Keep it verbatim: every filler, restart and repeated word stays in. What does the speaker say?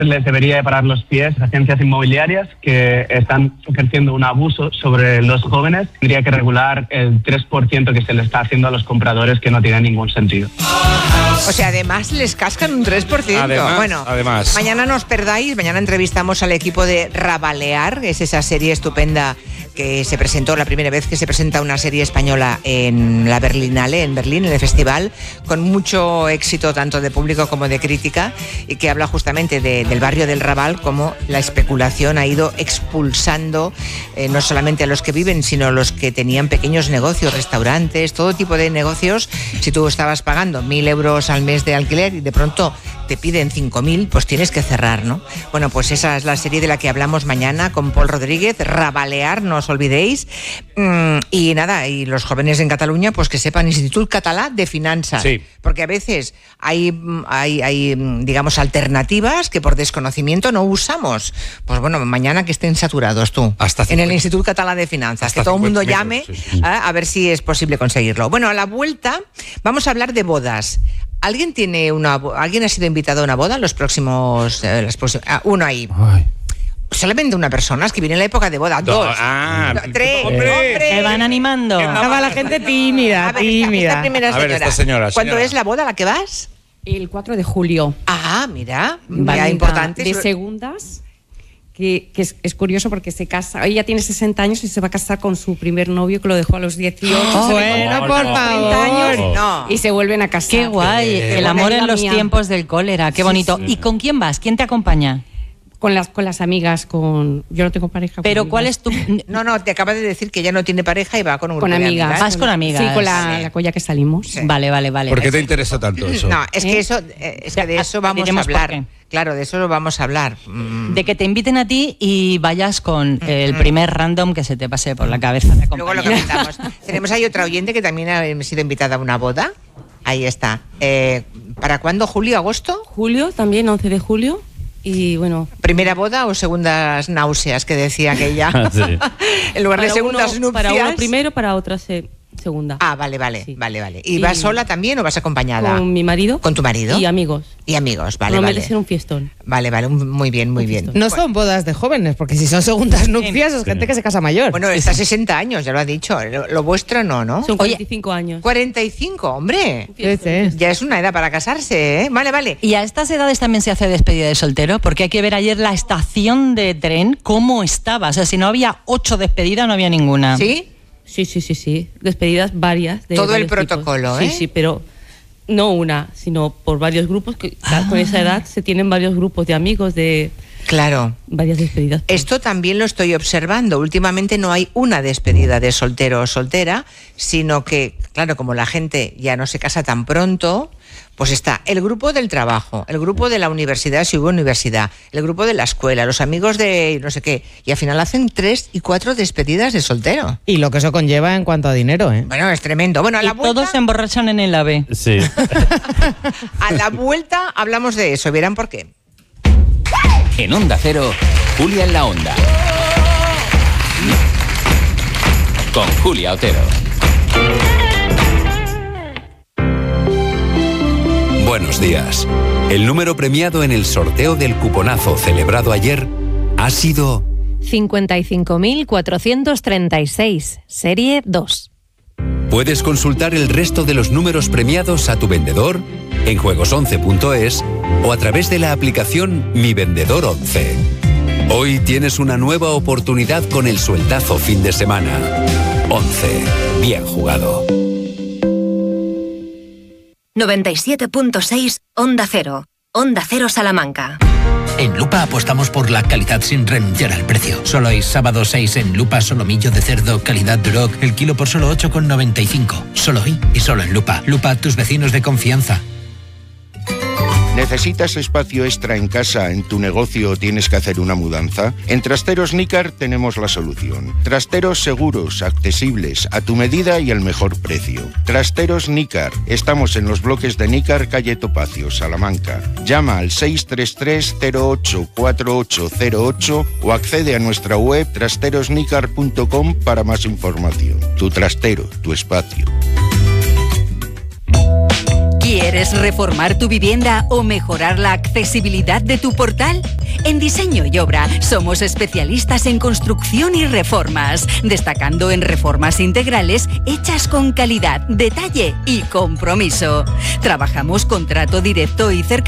les debería de parar los pies a agencias inmobiliarias que están ejerciendo un abuso sobre los jóvenes. Tendría que regular el tres por ciento que se le está haciendo a los compradores, que no tiene ningún sentido. O sea, además les cascan un tres por ciento. Además, bueno, además. Mañana no os perdáis, mañana entrevistamos al equipo de Rabalear, es esa serie estupenda que se presentó, la primera vez que se presenta una serie española en la Berlinale, en Berlín, en el festival, con mucho éxito tanto de público como de crítica, y que habla justamente de, del barrio del Raval, cómo la especulación ha ido expulsando eh, no solamente a los que viven, sino a los que tenían pequeños negocios, restaurantes, todo tipo de negocios. Si tú estabas pagando mil euros al mes de alquiler y de pronto te piden cinco mil, pues tienes que cerrar, ¿no? Bueno, pues esa es la serie de la que hablamos mañana con Pol Rodríguez, Rabalear, no os olvidéis. Mm, y nada, y los jóvenes en Cataluña, pues que sepan, Institut Català de Finanzas. Sí. Porque a veces hay, hay, hay, digamos, alternativas que por desconocimiento no usamos. Pues bueno, mañana que estén saturados tú. Hasta en el Institut Català de Finanzas, que todo el mundo llame sí, sí. a, a ver si es posible conseguirlo. Bueno, a la vuelta vamos a hablar de bodas. ¿Alguien tiene una alguien ha sido invitado a una boda en los próximos eh, las próximas, ah, uno ahí? Ay. Solamente una persona, es que viene la época de boda. Dos, Do- ah, do- tres, hombre. hombre. Se van animando. Estaba la gente tímida, A ver, esta, tímida. esta primera A ver, señora. esta señora, ¿Cuándo señora. es la boda a la que vas? El cuatro de julio. Ah, mira, Vale, ya importante. de segundas, que, que es, es curioso porque se casa, ella tiene sesenta años y se va a casar con su primer novio que lo dejó a los dieciocho. Oh, se bueno, ve por con favor. treinta años No. y se vuelven a casar. Qué guay, Eh, el Una amor en amiga los mía. tiempos del cólera, qué bonito. sí. ¿Y con quién vas? ¿Quién te acompaña? Con las, con las amigas, con yo no tengo pareja. Pero con ¿cuál amigas. es tu...? No, no, te acaba de decir que ya no tiene pareja y va con un grupo Con de amigas. amigas. Vas con amigas. Sí, con la, Vale. la colla que salimos. Sí. Vale, vale, vale. ¿Por qué te interesa tanto eso? No, es que ¿Eh? eso, eh, es que de eso vamos a Diremos por hablar. qué. Claro, de eso lo vamos a hablar. Mm. De que te inviten a ti y vayas con el primer random que se te pase por la cabeza de Luego lo acompañar. comentamos. Tenemos ahí otra oyente que también ha sido invitada a una boda. Ahí está. Eh, ¿Para cuándo? ¿Julio, agosto? Julio, también once de julio. Y bueno, ¿Primera boda o segundas náuseas que decía aquella? Sí. En lugar de para segundas uno, nupcias. para uno primero, para otra se- segunda. Ah, vale, vale, Sí. vale, vale. ¿Y Y- vas sola también o vas acompañada? Con mi marido. ¿Con tu marido? Y amigos. Y amigos, vale, Promete vale. ser un fiestón. Vale, vale, un- muy bien, muy bien. No son bodas de jóvenes, porque si son segundas nupcias es gente que se casa mayor. Bueno, está a sesenta años, ya lo ha dicho. Lo, lo vuestro no, ¿no? Son Oye, cuarenta y cinco años. cuarenta y cinco, hombre. Sí, sí. Ya es una edad para casarse, ¿eh? Vale, vale. Y a estas edades también se hace despedida de soltero, porque hay que ver ayer la estación de tren, cómo estaba. O sea, si no había ocho despedidas, no había ninguna. ¿Sí? Sí, sí, sí, sí. Despedidas varias. De Todo el varios protocolo, tipos. ¿eh? Sí, sí, pero no una, sino por varios grupos. Que ah. Con esa edad se tienen varios grupos de amigos, de Claro. varias despedidas. Esto también lo estoy observando. Últimamente no hay una despedida de soltero o soltera, sino que, claro, como la gente ya no se casa tan pronto, pues está el grupo del trabajo, el grupo de la universidad, si hubo universidad, el grupo de la escuela, los amigos de no sé qué, y al final hacen tres y cuatro despedidas de soltero. Y lo que eso conlleva en cuanto a dinero, ¿eh? Bueno, es tremendo. Bueno, a Y la vuelta, todos se emborrachan en el AVE. Sí. a la vuelta hablamos de eso, verán por qué. En Onda Cero, Julia en la Onda. Con Julia Otero. Buenos días. El número premiado en el sorteo del cuponazo celebrado ayer ha sido cincuenta y cinco mil cuatrocientos treinta y seis, serie dos. Puedes consultar el resto de los números premiados a tu vendedor en juegos once punto es o a través de la aplicación Mi Vendedor once. Hoy tienes una nueva oportunidad con el sueldazo fin de semana. once. Bien jugado. noventa y siete punto seis, Onda Cero. Onda Cero Salamanca. En Lupa apostamos por la calidad sin renunciar al precio. Solo hay sábado seis en Lupa solomillo de cerdo calidad Duroc, el kilo por solo ocho con noventa y cinco. Solo hoy y solo en Lupa. Lupa, tus vecinos de confianza. ¿Necesitas espacio extra en casa, en tu negocio o tienes que hacer una mudanza? En Trasteros Nícar tenemos la solución. Trasteros seguros, accesibles, a tu medida y al mejor precio. Trasteros Nícar. Estamos en los bloques de Nícar, calle Topacio, Salamanca. Llama al seis tres tres, cero ocho cuatro ocho cero ocho o accede a nuestra web trasteros nícar punto com para más información. Tu trastero, tu espacio. ¿Quieres reformar tu vivienda o mejorar la accesibilidad de tu portal? En Diseño y Obra somos especialistas en construcción y reformas, destacando en reformas integrales hechas con calidad, detalle y compromiso. Trabajamos con trato directo y cercano